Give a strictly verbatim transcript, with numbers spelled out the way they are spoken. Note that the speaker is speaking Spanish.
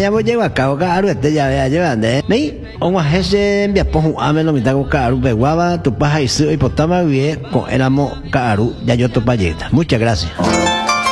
ya voy llego a cabo caro este ya vea llevande ni on wa hese envia poju ame lo mitad caro beguaba tu paja y su hipotama bien con el amo caro ya yo to payeta. Muchas gracias.